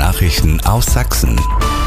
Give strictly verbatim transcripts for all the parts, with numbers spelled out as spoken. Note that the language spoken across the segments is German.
Nachrichten aus Sachsen.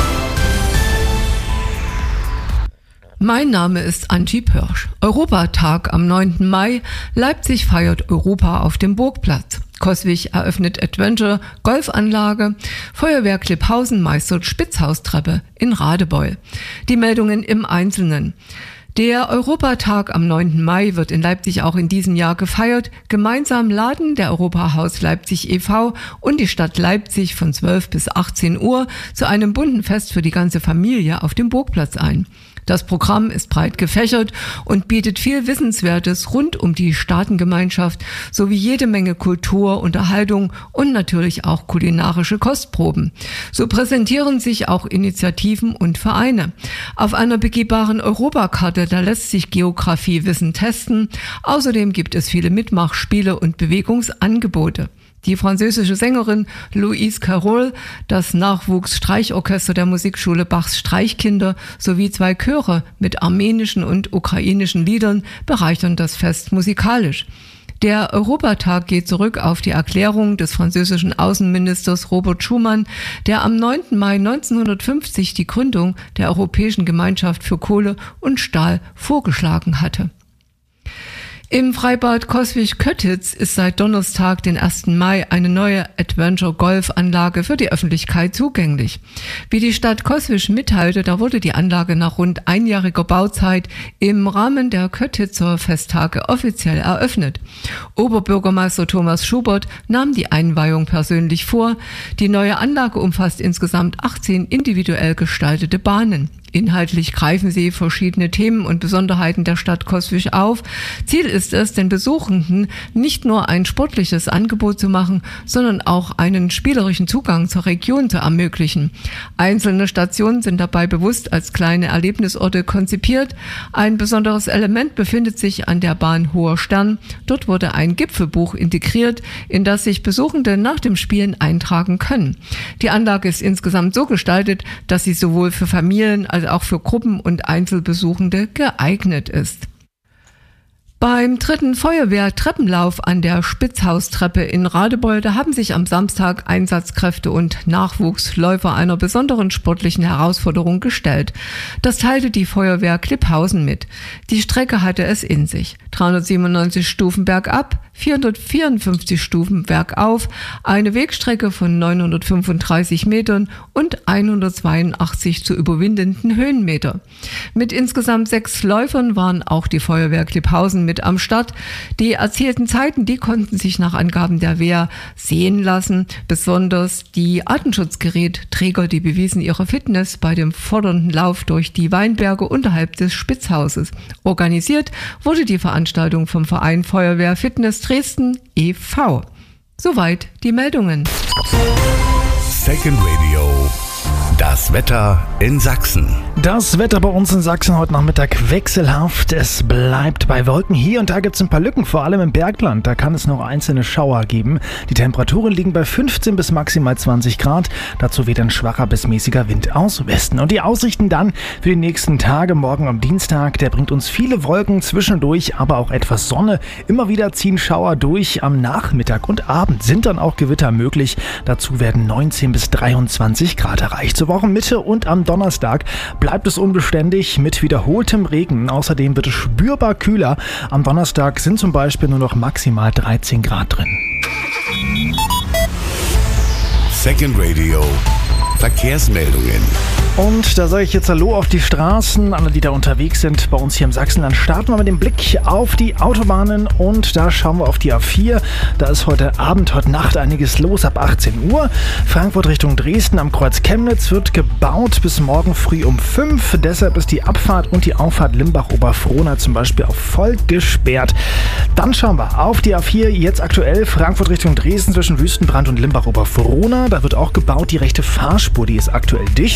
Mein Name ist Antje Pörsch. Europatag am neunten Mai. Leipzig feiert Europa auf dem Burgplatz. Coswig eröffnet Adventure Golfanlage. Feuerwehr Klipphausen meistert Spitzhaustreppe in Radebeul. Die Meldungen im Einzelnen. Der Europatag am neunten Mai wird in Leipzig auch in diesem Jahr gefeiert. Gemeinsam laden der Europahaus Leipzig e V und die Stadt Leipzig von zwölf bis achtzehn Uhr zu einem bunten Fest für die ganze Familie auf dem Burgplatz ein. Das Programm ist breit gefächert und bietet viel Wissenswertes rund um die Staatengemeinschaft sowie jede Menge Kultur, Unterhaltung und natürlich auch kulinarische Kostproben. So präsentieren sich auch Initiativen und Vereine. Auf einer begehbaren Europakarte, da lässt sich Geografiewissen testen. Außerdem gibt es viele Mitmachspiele und Bewegungsangebote. Die französische Sängerin Louise Carroll, das Nachwuchsstreichorchester der Musikschule Bachs Streichkinder sowie zwei Chöre mit armenischen und ukrainischen Liedern bereichern das Fest musikalisch. Der Europatag geht zurück auf die Erklärung des französischen Außenministers Robert Schuman, der am neunten Mai neunzehnhundertfünfzig die Gründung der Europäischen Gemeinschaft für Kohle und Stahl vorgeschlagen hatte. Im Freibad Coswig-Köttitz ist seit Donnerstag, den ersten Mai, eine neue Adventure-Golf-Anlage für die Öffentlichkeit zugänglich. Wie die Stadt Coswig mitteilte, da wurde die Anlage nach rund einjähriger Bauzeit im Rahmen der Köttitzer Festtage offiziell eröffnet. Oberbürgermeister Thomas Schubert nahm die Einweihung persönlich vor. Die neue Anlage umfasst insgesamt achtzehn individuell gestaltete Bahnen. Inhaltlich greifen sie verschiedene Themen und Besonderheiten der Stadt Coswig auf. Ziel ist es, den Besuchenden nicht nur ein sportliches Angebot zu machen, sondern auch einen spielerischen Zugang zur Region zu ermöglichen. Einzelne Stationen sind dabei bewusst als kleine Erlebnisorte konzipiert. Ein besonderes Element befindet sich an der Bahn Hoher Stern. Dort wurde ein Gipfelbuch integriert, in das sich Besuchende nach dem Spielen eintragen können. Die Anlage ist insgesamt so gestaltet, dass sie sowohl für Familien als auch für Gruppen und Einzelbesuchende geeignet ist. Beim dritten Feuerwehr-Treppenlauf an der Spitzhaustreppe in Radebeul, da haben sich am Samstag Einsatzkräfte und Nachwuchsläufer einer besonderen sportlichen Herausforderung gestellt. Das teilte die Feuerwehr Klipphausen mit. Die Strecke hatte es in sich. dreihundertsiebenundneunzig Stufen bergab, vierhundertvierundfünfzig Stufen bergauf, eine Wegstrecke von neunhundertfünfunddreißig Metern und hundertzweiundachtzig zu überwindenden Höhenmeter. Mit insgesamt sechs Läufern waren auch die Feuerwehr Klipphausen mit am Start. Die erzielten Zeiten, die konnten sich nach Angaben der Wehr sehen lassen. Besonders die Atemschutzgerätträger, die bewiesen ihre Fitness bei dem fordernden Lauf durch die Weinberge unterhalb des Spitzhauses. Organisiert wurde die Veranstaltung vom Verein Feuerwehr Fitness Dresden e V Soweit die Meldungen. Second Radio. Das Wetter in Sachsen. Das Wetter bei uns in Sachsen heute Nachmittag wechselhaft. Es bleibt bei Wolken. Hier und da gibt es ein paar Lücken, vor allem im Bergland. Da kann es noch einzelne Schauer geben. Die Temperaturen liegen bei fünfzehn bis maximal zwanzig Grad. Dazu weht ein schwacher bis mäßiger Wind aus Westen. Und die Aussichten dann für die nächsten Tage. Morgen am Dienstag, der bringt uns viele Wolken zwischendurch, aber auch etwas Sonne. Immer wieder ziehen Schauer durch. Am Nachmittag und Abend sind dann auch Gewitter möglich. Dazu werden neunzehn bis dreiundzwanzig Grad erreicht. Zur Wochenmitte und am Donnerstag bleibt es unbeständig mit wiederholtem Regen. Außerdem wird es spürbar kühler. Am Donnerstag sind zum Beispiel nur noch maximal dreizehn Grad drin. Second Radio. Verkehrsmeldungen. Und da sage ich jetzt Hallo auf die Straßen, alle, die da unterwegs sind. Bei uns hier im Sachsenland starten wir mit dem Blick auf die Autobahnen und da schauen wir auf die A vier. Da ist heute Abend, heute Nacht einiges los ab achtzehn Uhr. Frankfurt Richtung Dresden am Kreuz Chemnitz wird gebaut bis morgen früh um fünf. Deshalb ist die Abfahrt und die Auffahrt Limbach-Oberfrohna zum Beispiel auch voll gesperrt. Dann schauen wir auf die A vier, jetzt aktuell Frankfurt Richtung Dresden zwischen Wüstenbrand und Limbach-Oberfrohna. Da wird auch gebaut, die rechte Fahrspur, die ist aktuell dicht.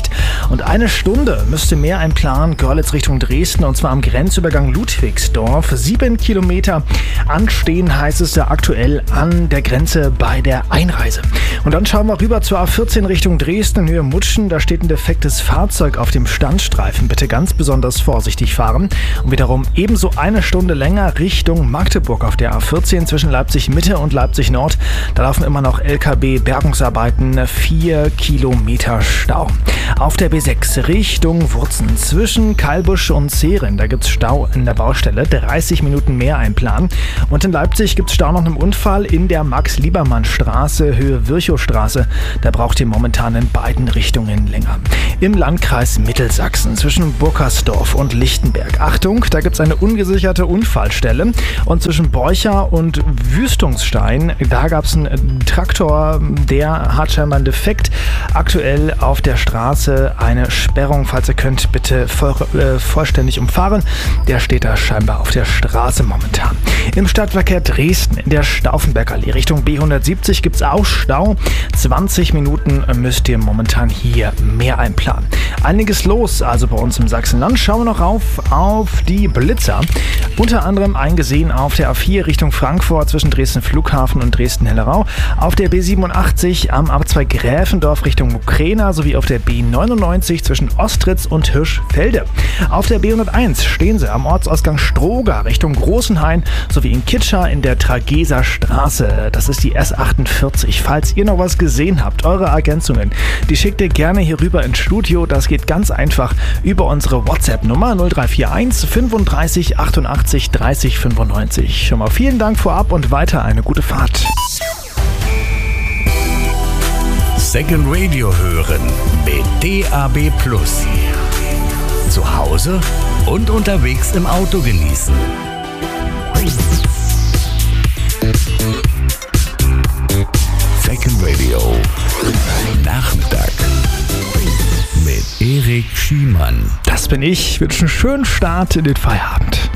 Und eine Stunde müsste mehr einplanen, Görlitz Richtung Dresden, und zwar am Grenzübergang Ludwigsdorf. Sieben Kilometer anstehen, heißt es da aktuell an der Grenze bei der Einreise. Und dann schauen wir rüber zur A vierzehn Richtung Dresden in Höhe Mutschen. Da steht ein defektes Fahrzeug auf dem Standstreifen. Bitte ganz besonders vorsichtig fahren. Und wiederum ebenso eine Stunde länger Richtung Magdeburg auf der A vierzehn zwischen Leipzig Mitte und Leipzig Nord. Da laufen immer noch L K B-Bergungsarbeiten. Vier Kilometer Stau. Auf der B sechs Richtung Wurzen zwischen Kalbusch und Zehren. Da gibt es Stau in der Baustelle. dreißig Minuten mehr einplanen. Und in Leipzig gibt es Stau nach einem Unfall in der Max-Liebermann-Straße, Höhe Virchowstraße. Da braucht ihr momentan in beiden Richtungen länger. Im Landkreis Mittelsachsen zwischen Burkersdorf und Lichtenberg. Achtung, da gibt es eine ungesicherte Unfallstelle. Und zwischen Borcha und Wüstungsstein, da gab es einen Traktor, der hat scheinbar einen Defekt. Aktuell auf der Straße eine Sperrung. Falls ihr könnt, bitte voll, äh, vollständig umfahren. Der steht da scheinbar auf der Straße momentan. Im Stadtverkehr Dresden in der Stauffenbergallee Richtung B hundertsiebzig gibt es auch Stau. zwanzig Minuten müsst ihr momentan hier mehr einplanen. Einiges los also bei uns im Sachsenland. Schauen wir noch auf, auf die Blitzer. Unter anderem eingesehen auf der A vier Richtung Frankfurt zwischen Dresden Flughafen und Dresden-Hellerau. Auf der B siebenundachtzig am A zwei Gräfendorf Richtung Mukrena sowie auf der B neunundneunzig zwischen Ostritz und Hirschfelde. Auf der B hunderteins stehen sie am Ortsausgang Stroga Richtung Großenhain sowie in Kitscher in der Trageser Straße. Das ist die S achtundvierzig. Falls ihr noch was gesehen habt, eure Ergänzungen, die schickt ihr gerne hier rüber ins Studio. Das geht ganz einfach über unsere WhatsApp-Nummer null drei vier eins fünfunddreißig achtundachtzig dreißig fünfundneunzig. Schon mal vielen Dank vorab und weiter eine gute Fahrt. Second Radio hören mit D A B Plus. Zu Hause und unterwegs im Auto genießen. Second Radio Nachmittag mit Erik Schiemann. Das bin ich. Ich wünsche einen schönen Start in den Feierabend.